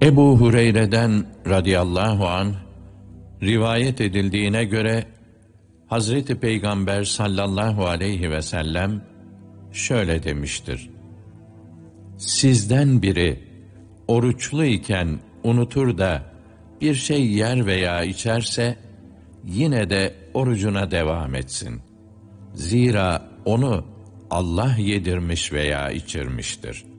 Ebu Hureyre'den radıyallahu anh rivayet edildiğine göre Hazreti Peygamber sallallahu aleyhi ve sellem şöyle demiştir: Sizden biri oruçlu iken unutur da bir şey yer veya içerse yine de orucuna devam etsin. Zira onu Allah yedirmiş veya içirmiştir.